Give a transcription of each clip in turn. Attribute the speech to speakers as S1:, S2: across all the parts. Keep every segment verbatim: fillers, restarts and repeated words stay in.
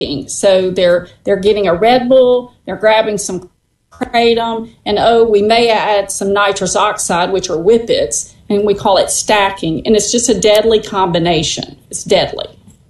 S1: So they're they're getting a Red Bull, they're grabbing some kratom, and oh, we may add some nitrous oxide, which are whippets, and we call it stacking. And it's just a deadly combination. It's deadly.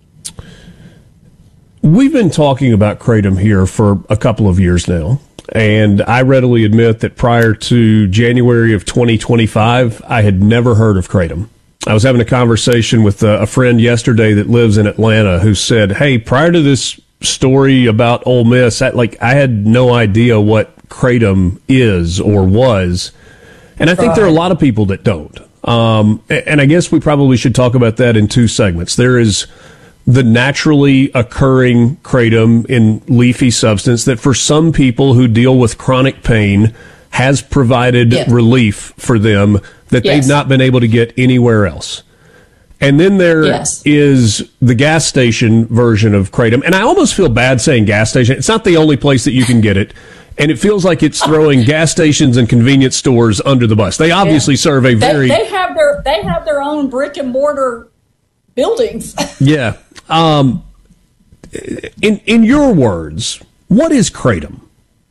S2: We've been talking about kratom here for a couple of years now, and I readily admit that prior to January of twenty twenty-five, I had never heard of kratom. I was having a conversation with a, a friend yesterday that lives in Atlanta who said, hey, prior to this story about Ole Miss, I, like I had no idea what kratom is or was. And I think right. there are a lot of people that don't. Um, and I guess we probably should talk about that in two segments. There is the naturally occurring kratom in leafy substance that for some people who deal with chronic pain has provided yes. relief for them that yes. they've not been able to get anywhere else. And then there yes. is the gas station version of kratom. And I almost feel bad saying gas station. It's not the only place that you can get it. And it feels like it's throwing gas stations and convenience stores under the bus. They obviously yeah. serve a very...
S1: They, they, have their, they have their own brick and mortar buildings.
S2: yeah. Um, in, in your words, what is kratom?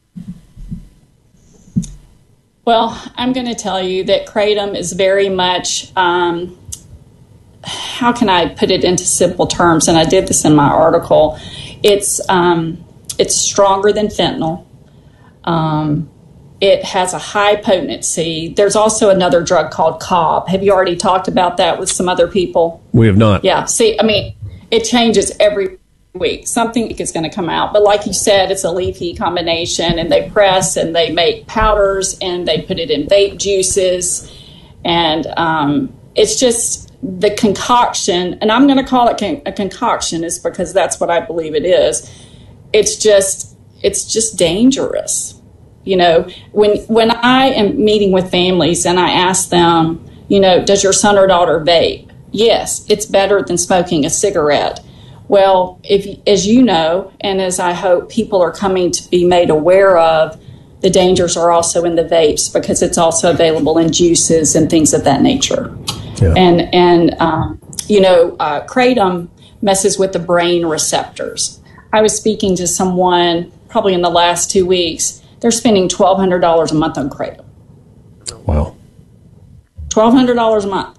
S1: Well, I'm going to tell you that kratom is very much, um, how can I put it into simple terms? And I did this in my article. It's um, it's stronger than fentanyl. Um, it has a high potency. There's also another drug called Cobb. Have you already talked about that with some other people?
S2: We have not.
S1: Yeah. See, I mean, it changes every week. Something is going to come out. But like you said, it's a leafy combination, and they press and they make powders and they put it in vape juices. And um, it's just the concoction, and I'm going to call it con- a concoction is because that's what I believe it is. It's just, it's just dangerous. You know, when, when I am meeting with families and I ask them, you know, does your son or daughter vape? Yes, it's better than smoking a cigarette. Well, if, as you know, and as I hope people are coming to be made aware of, the dangers are also in the vapes because it's also available in juices and things of that nature. Yeah. And, and um, you know, uh, kratom messes with the brain receptors. I was speaking to someone probably in the last two weeks. They're spending twelve hundred dollars a month on kratom.
S2: Wow.
S1: twelve hundred dollars a month.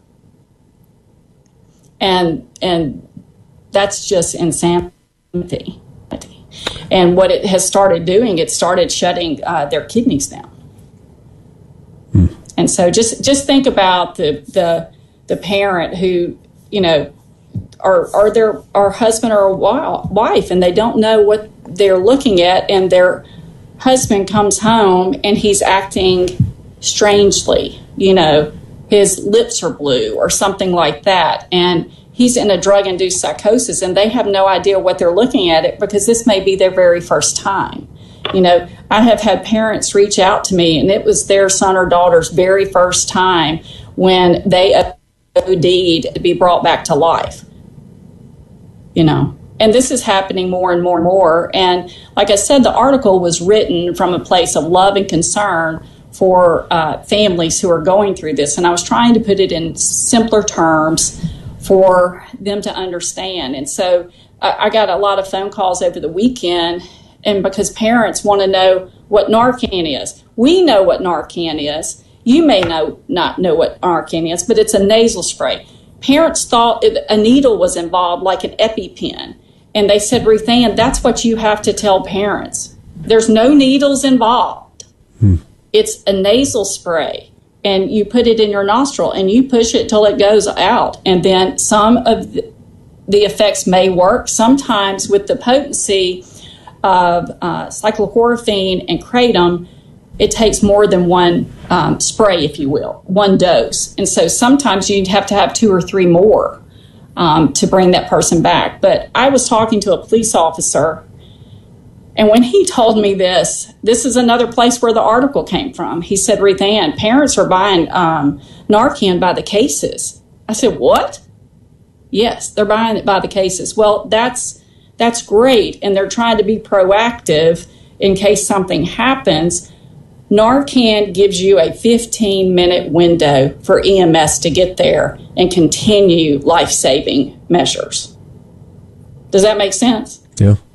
S1: And, and, that's just insanity. And what it has started doing, it started shutting uh, their kidneys down. Hmm. And so just just think about the the the parent who, you know, are are their our husband or wife, and they don't know what they're looking at, and their husband comes home and he's acting strangely, you know, his lips are blue or something like that, and he's in a drug-induced psychosis, and they have no idea what they're looking at it because this may be their very first time. You know, I have had parents reach out to me, and it was their son or daughter's very first time when they O D'd to be brought back to life. You know, and this is happening more and more and more. And like I said, the article was written from a place of love and concern for uh, families who are going through this. And I was trying to put it in simpler terms for them to understand. And so uh, I got a lot of phone calls over the weekend, and because parents want to know what Narcan is. We know what Narcan is. You may know not know what Narcan is, but it's a nasal spray. Parents thought it, a needle was involved, like an EpiPen. And they said, Ruth Ann, that's what you have to tell parents. There's no needles involved. Hmm. It's a nasal spray. And you put it in your nostril and you push it till it goes out. And then some of the, the effects may work. Sometimes with the potency of uh, cyclochlorophene and kratom, it takes more than one um, spray, if you will, one dose. And so sometimes you have to have two or three more um, to bring that person back. But I was talking to a police officer, and when he told me this, this is another place where the article came from. He said, Ruth Ann, parents are buying um, Narcan by the cases. I said, what? Yes, they're buying it by the cases. Well, that's that's great, and they're trying to be proactive in case something happens. Narcan gives you a fifteen-minute window for E M S to get there and continue life-saving measures. Does that make sense?
S2: Yeah.